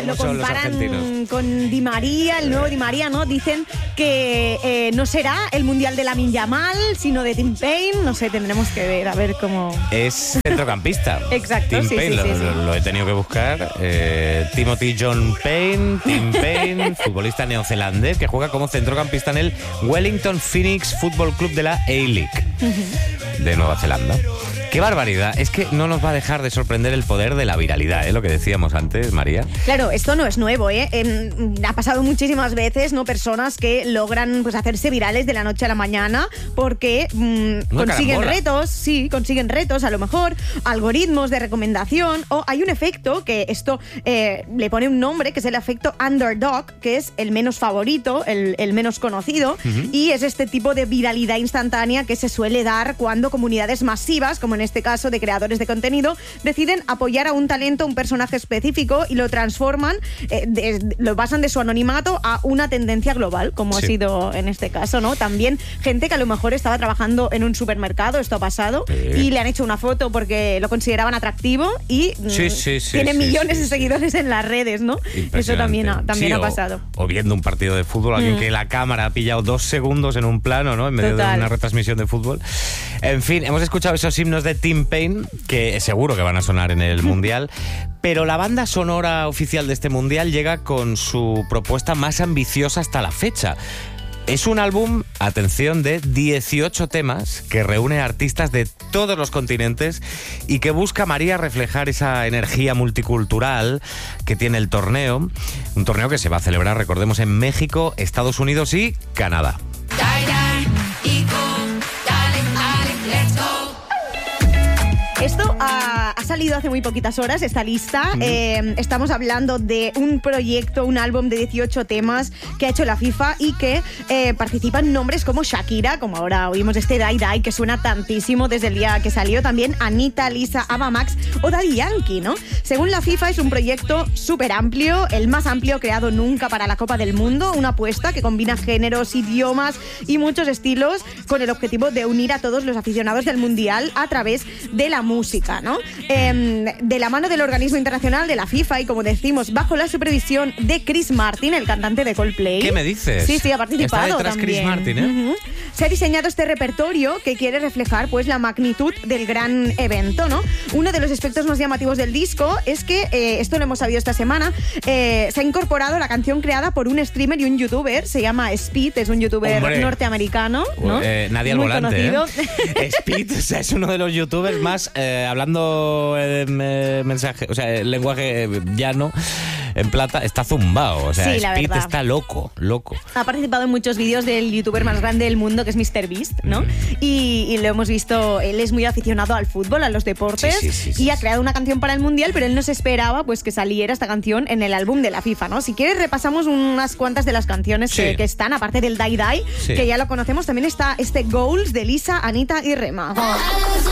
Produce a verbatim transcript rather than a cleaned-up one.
lo son los argentinos. comparan con Di María, el nuevo Di María, ¿no? Dicen que eh, no será el mundial de Lamine Yamal, sino de Tim Payne. No sé, tendremos que ver, a ver cómo... Es centrocampista. Exacto, Tim sí, Payne, sí, lo, sí, sí. Lo, lo he tenido que buscar. Eh, Timothy John Payne, Tim Payne, futbolista neozelandés que juega como centrocampista en el Wellington Phoenix Football Club de la A-League de Nueva Zelanda. ¡Qué barbaridad! Es que no nos va a dejar de sorprender el poder de la viralidad, ¿eh? Lo que decíamos antes, María. Claro, esto no es nuevo, ¿eh? Eh, ha pasado muchísimas veces, ¿no? Personas que logran pues hacerse virales de la noche a la mañana porque mm, consiguen carambola. retos, sí, consiguen retos, a lo mejor, algoritmos de recomendación, o hay un efecto que esto eh, le pone un nombre, que es el efecto underdog, que es el menos favorito, el, el menos conocido, uh-huh. y es este tipo de viralidad instantánea que se suele dar cuando comunidades masivas, como en este caso de creadores de contenido, deciden apoyar a un talento, un personaje específico y lo transforman, eh, de, lo pasan de su anonimato a una tendencia global, como sí. ha sido en este caso, ¿no? También gente que a lo mejor estaba trabajando en un supermercado, esto ha pasado, sí. y le han hecho una foto porque lo consideraban atractivo y sí, sí, sí, tiene sí, millones sí, de sí. seguidores en las redes, ¿no? Eso también ha, también sí, ha o, pasado. O viendo un partido de fútbol, alguien mm. que la cámara ha pillado dos segundos en un plano, ¿no? En medio Total. de una retransmisión de fútbol. En fin, hemos escuchado esos himnos de Tim Payne, que seguro que van a sonar en el Mundial, pero la banda sonora oficial de este Mundial llega con su propuesta más ambiciosa hasta la fecha. Es un álbum, atención, de dieciocho temas que reúne a artistas de todos los continentes y que busca, María, reflejar esa energía multicultural que tiene el torneo. Un torneo que se va a celebrar, recordemos, en México, Estados Unidos y Canadá. Esto ha, ha salido hace muy poquitas horas, esta lista. Mm. Eh, estamos hablando de un proyecto, un álbum de dieciocho temas que ha hecho la FIFA y que eh, participan nombres como Shakira, como ahora oímos este Die Die, que suena tantísimo desde el día que salió. También Anita, Lisa, Ava Max o Daddy Yankee, ¿no? Según la FIFA es un proyecto súper amplio, el más amplio creado nunca para la Copa del Mundo. Una apuesta que combina géneros, idiomas y muchos estilos con el objetivo de unir a todos los aficionados del Mundial a través de la música, ¿no? Eh, de la mano del organismo internacional de la FIFA y, como decimos, bajo la supervisión de Chris Martin, el cantante de Coldplay. ¿Qué me dices? Sí, sí, ha participado. Está detrás también. Chris Martin, ¿eh? Uh-huh. Se ha diseñado este repertorio que quiere reflejar, pues, la magnitud del gran evento, ¿no? Uno de los aspectos más llamativos del disco es que, eh, esto lo hemos sabido esta semana, eh, se ha incorporado la canción creada por un streamer y un youtuber, se llama Speed, es un youtuber Hombre. norteamericano, ¿no? Eh, nadie al Muy volante, conocido. ¿eh? Speed, o sea, es uno de los youtubers más eh, hablando eh, mensaje, o sea, el lenguaje llano, en plata, está zumbado. O sea, sí, Speed está loco, loco. Ha participado en muchos vídeos del youtuber más grande del mundo, que es MrBeast, ¿no? Mm. Y, y lo hemos visto, él es muy aficionado al fútbol, a los deportes, sí, sí, sí, sí, y ha sí. creado una canción para el Mundial, pero él no se esperaba pues que saliera esta canción en el álbum de la FIFA, ¿no? Si quieres repasamos unas cuantas de las canciones sí. que, que están, aparte del Die Die, sí. que ya lo conocemos, también está este Goals de Lisa, Anita y Rema.